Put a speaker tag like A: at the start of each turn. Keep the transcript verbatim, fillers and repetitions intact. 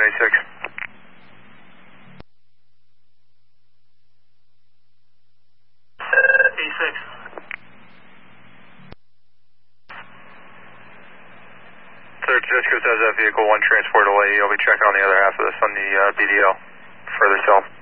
A: A six.
B: A six.
A: Third Jessica says that vehicle one transport away. You'll be checking on the other half of this on the uh, B D L further south.